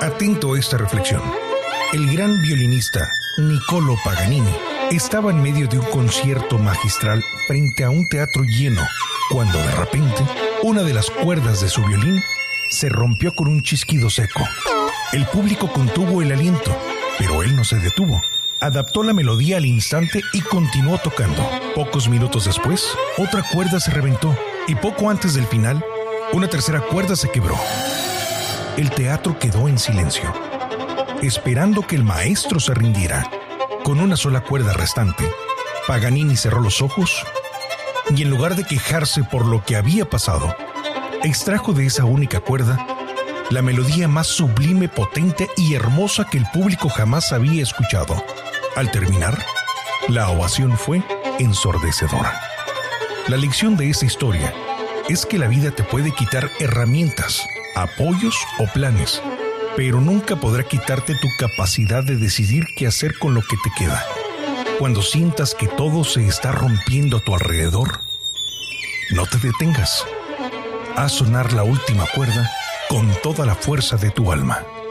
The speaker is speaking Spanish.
Atento a esta reflexión. El gran violinista Niccolò Paganini estaba en medio de un concierto magistral frente a un teatro lleno, cuando de repente una de las cuerdas de su violín se rompió con un chasquido seco. El público contuvo el aliento, pero él no se detuvo. Adaptó la melodía al instante y continuó tocando. Pocos minutos después, otra cuerda se reventó y poco antes del final, una tercera cuerda se quebró. El teatro quedó en silencio, esperando que el maestro se rindiera. Con una sola cuerda restante, Paganini cerró los ojos y en lugar de quejarse por lo que había pasado, extrajo de esa única cuerda la melodía más sublime, potente y hermosa que el público jamás había escuchado. Al terminar, la ovación fue ensordecedora. La lección de esta historia es que la vida te puede quitar herramientas, apoyos o planes, pero nunca podrá quitarte tu capacidad de decidir qué hacer con lo que te queda. Cuando sientas que todo se está rompiendo a tu alrededor, no te detengas. Haz sonar la última cuerda con toda la fuerza de tu alma.